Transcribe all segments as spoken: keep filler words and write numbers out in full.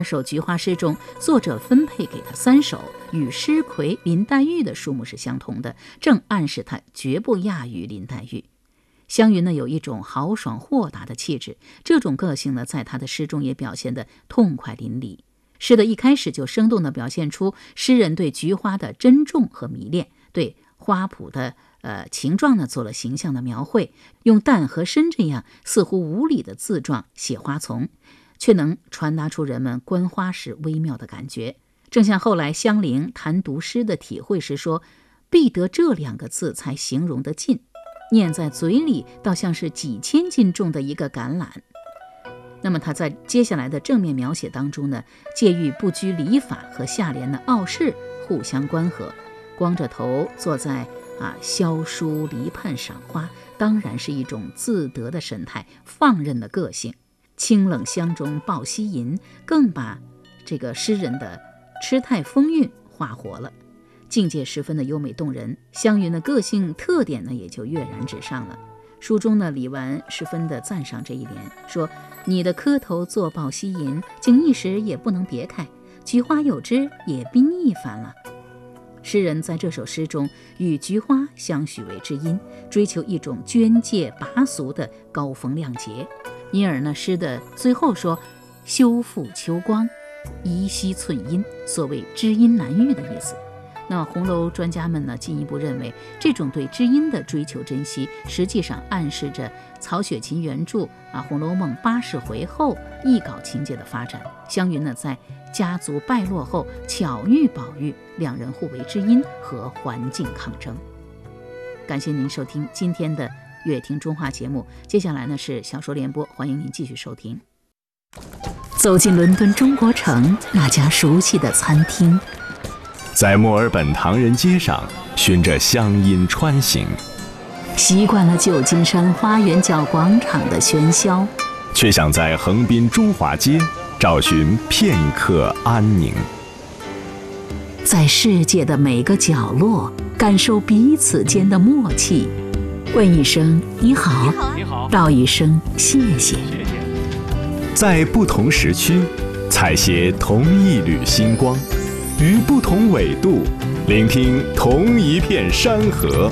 首菊花诗中，作者分配给他三首，与诗魁林黛玉的数目是相同的，正暗示他绝不亚于林黛玉。湘云呢，有一种豪爽豁达的气质，这种个性呢，在他的诗中也表现得痛快淋漓。诗的一开始就生动地表现出诗人对菊花的珍重和迷恋，对花圃的呃形状呢做了形象的描绘，用淡和深这样似乎无理的字状写花丛，却能传达出人们观花时微妙的感觉。正像后来香菱谈读诗的体会时说，必得这两个字才形容得尽，念在嘴里倒像是几千斤重的一个橄榄。那么他在接下来的正面描写当中呢，借喻不拘礼法和下联的傲视互相关合，光着头坐在啊萧疏篱畔赏花，当然是一种自得的神态，放任的个性。清冷乡中抱膝吟，更把这个诗人的痴态风韵画活了，境界十分的优美动人。湘云的个性特点呢，也就跃然纸上了。书中呢，李纨十分的赞赏这一联，说你的磕头坐抱膝吟，竟一时也不能别开，菊花有之也冰一番了。诗人在这首诗中与菊花相许为知音，追求一种捐介拔俗的高风亮节，因而呢，诗的最后说修复秋光，宜惜寸阴，所谓知音难遇的意思。那红楼专家们呢，进一步认为，这种对知音的追求珍惜，实际上暗示着曹雪芹原著啊《红楼梦》八十回后艺稿情节的发展。湘云呢，在家族败落后巧遇宝玉，两人互为知音和环境抗争。感谢您收听今天的乐听中华节目，接下来呢是小说联播，欢迎您继续收听。走进伦敦中国城那家熟悉的餐厅， 在墨尔本唐人街上循着乡音穿行， 习惯了旧金山花园角广场的喧嚣， 却想在横滨中华街找寻片刻安宁。 在世界的每个角落感受彼此间的默契，问一声你好，你好，道一声谢谢。 在不同时区采撷同一缕星光，于不同纬度聆听同一片山河。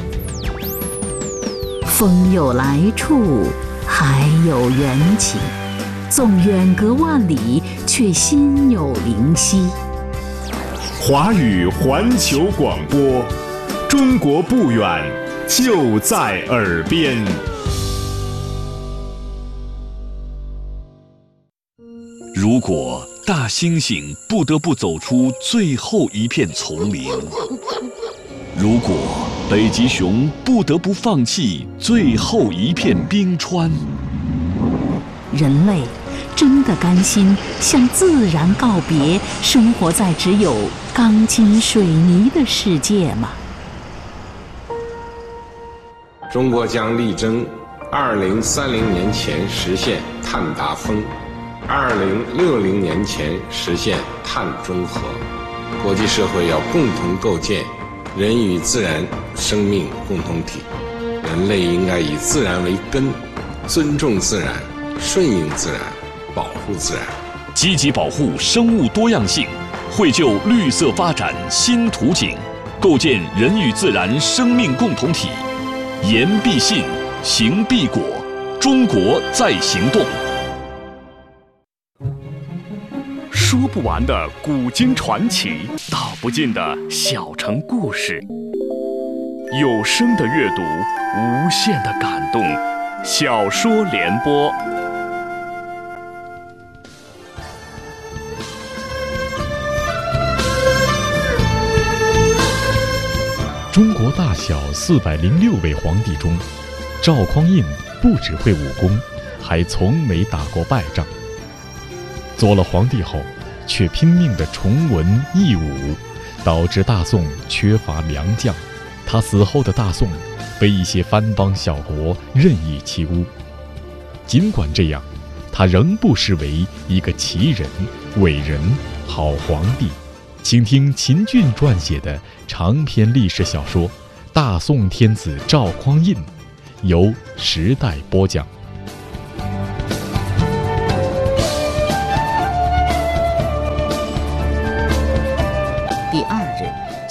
风有来处，海有缘起，纵远隔万里，却心有灵犀。 华语环球广播，中国不远，就在耳边。 如果大猩猩不得不走出最后一片丛林，如果北极熊不得不放弃最后一片冰川， 人类真的甘心向自然告别，生活在只有钢筋水泥的世界吗？ 中国将力争二零三零年前实现碳达峰，二零六零年前实现碳中和。国际社会要共同构建人与自然生命共同体，人类应该以自然为根，尊重自然，顺应自然，保护自然， 积极保护生物多样性，绘就绿色发展新图景，构建人与自然生命共同体。言必信，行必果，中国在行动。说不完的古今传奇，道不尽的小城故事，有声的阅读，无限的感动。小说联播。 中国大小四百零六位皇帝中，赵匡胤不只会武功，还从没打过败仗。做了皇帝后，却拼命地崇文抑武，导致大宋缺乏良将。他死后的大宋被一些藩邦小国任意欺污。尽管这样，他仍不失为一个奇人、伟人、好皇帝。请听秦俊撰写的长篇历史小说《大宋天子赵匡胤》，由时代播讲。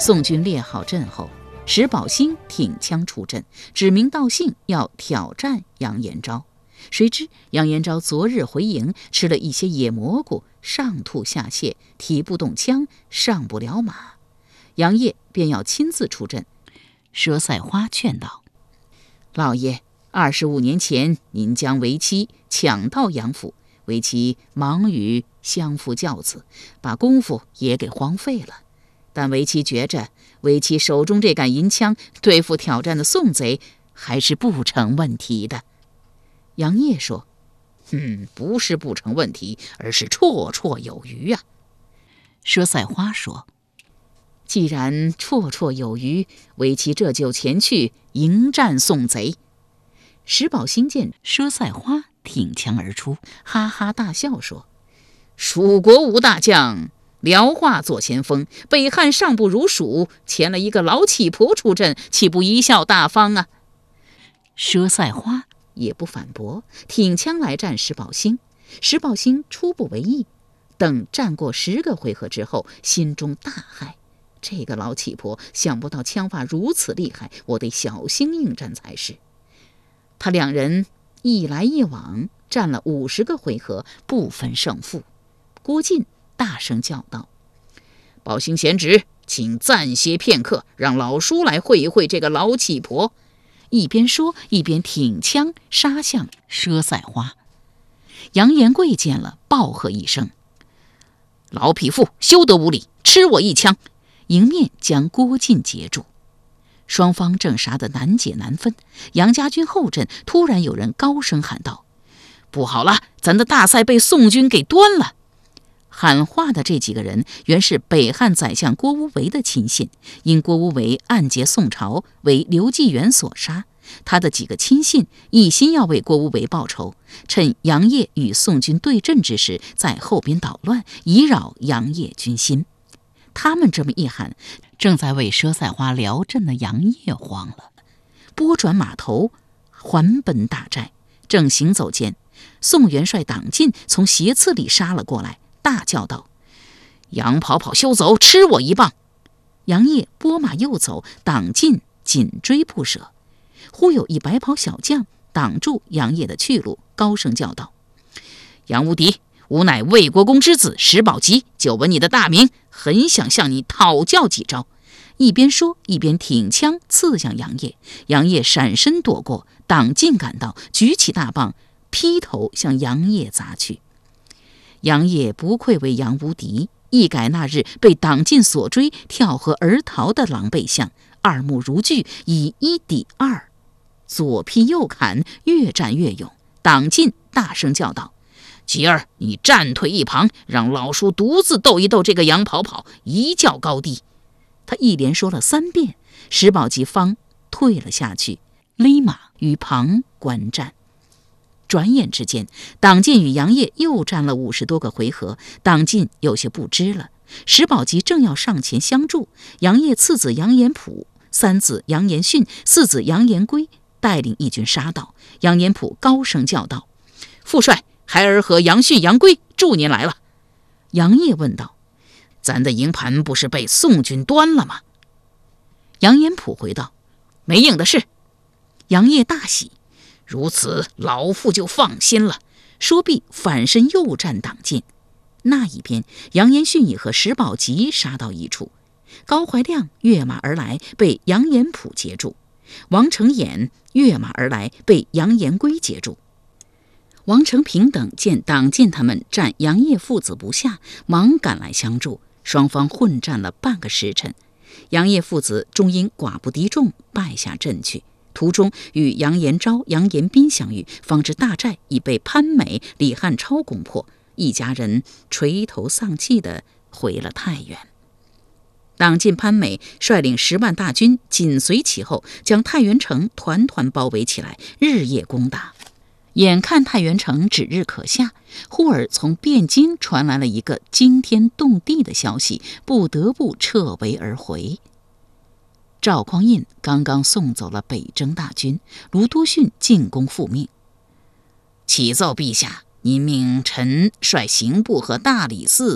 宋军列好阵后，石宝兴挺枪出阵，指名道姓要挑战杨延昭。谁知杨延昭昨日回营，吃了一些野蘑菇，上吐下泻，提不动枪，上不了马。杨业便要亲自出阵。佘赛花劝道：老爷，二十五年前您将为妻抢到杨府，为妻忙于相夫教子，把功夫也给荒废了。但为妻觉着，为妻手中这杆银枪对付挑战的宋贼还是不成问题的。杨业说：嗯，不是不成问题，而是绰绰有余啊。佘赛花说：既然绰绰有余，为妻这就前去迎战宋贼。石宝兴见佘赛花挺枪而出，哈哈大笑说：蜀国无大将，辽化做前锋，北汉尚不如蜀，前了一个老乞婆出阵，岂不贻笑大方啊？佘赛花也不反驳，挺枪来战石宝兴。石宝兴初不为意，等战过十个回合之后，心中大骇，这个老乞婆想不到枪法如此厉害，我得小心应战才是。他两人一来一往战了五十个回合，不分胜负。郭靖大声叫道：宝兴贤侄，请暂歇片刻，让老叔来会一会这个老乞婆。一边说一边挺枪杀向佘赛花。杨延贵见了，暴喝一声：老匹夫，休得无礼，吃我一枪！迎面将郭靖截住。双方正杀得难解难分，杨家军后阵突然有人高声喊道：不好了，咱的大赛被宋军给端了！喊话的这几个人原是北汉宰相郭无为的亲信，因郭无为暗结宋朝，为刘继元所杀。他的几个亲信一心要为郭无为报仇，趁杨业与宋军对阵之时，在后边捣乱，以扰杨业军心。他们这么一喊，正在为佘赛花聊阵的杨业慌了，拨转马头还奔大寨。正行走间，宋元帅党进从斜刺里杀了过来，大叫道：杨跑跑休走，吃我一棒！杨业拨马又走，党进紧追不舍。忽有一白袍小将挡住杨业的去路，高声叫道：杨无敌，吾乃魏国公之子石宝吉，久闻你的大名，很想向你讨教几招。一边说一边挺枪刺向杨业，杨业闪身躲过，党进赶到，举起大棒劈头向杨业砸去。杨业不愧为杨无敌，一改那日被党进所追跳河而逃的狼狈相，二目如炬，以一抵二，左劈右砍，越战越勇。党进大声叫道：吉儿，你站退一旁，让老叔独自斗一斗这个杨跑跑，一较高低。他一连说了三遍，石宝吉方退了下去，勒马于旁观战。转眼之间，党进与杨业又战了五十多个回合，党进有些不知了。石宝吉正要上前相助，杨业次子杨延甫、三子杨延训、四子杨延圭带领义军杀到。杨延甫高声叫道：父帅，孩儿和杨训、杨圭祝您来了。杨业问道：咱的营盘不是被宋军端了吗？杨延甫回道：没应的事。杨业大喜：如此，老父就放心了。说毕，反身又战党进。那一边，杨延训已和石宝吉杀到一处，高怀亮跃马而来，被杨延甫截住；王承衍跃马而来，被杨延圭截住。王承平等见党进他们战杨业父子不下，忙赶来相助，双方混战了半个时辰。杨业父子终因寡不敌众，败下阵去。途中与杨延昭、杨延斌相遇，方知大寨已被潘美、李汉超攻破，一家人垂头丧气地回了太原。党进、潘美率领十万大军紧随其后，将太原城团团包围起来，日夜攻打。眼看太原城指日可下，忽而从汴京传来了一个惊天动地的消息，不得不撤围而回。赵匡胤刚刚送走了北征大军，卢都逊进宫复命：启奏陛下，您命臣率刑部和大理寺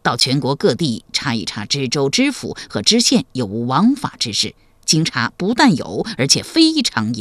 到全国各地查一查知州、知府和知县有无枉法之事。经查不但有，而且非常严。